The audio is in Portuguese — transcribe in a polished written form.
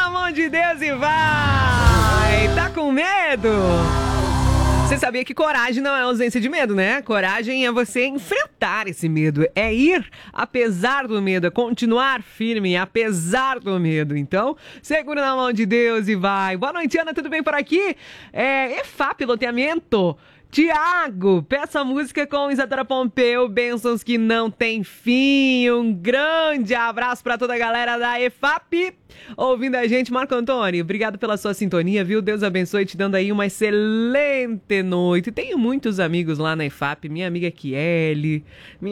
na mão de Deus e vai! Tá com medo? Você sabia que coragem não é ausência de medo, né? Coragem é você enfrentar esse medo, é ir apesar do medo, é continuar firme apesar do medo. Então, segura na mão de Deus e vai. Boa noite, Ana, tudo bem por aqui? EFAP, loteamento. Tiago, peça a música com Isadora Pompeu, bênçãos que não tem fim. Um grande abraço para toda a galera da EFAP ouvindo a gente. Marco Antônio, obrigado pela sua sintonia, viu? Deus abençoe, te dando aí uma excelente noite. Tenho muitos amigos lá na EFAP, minha amiga Kiele,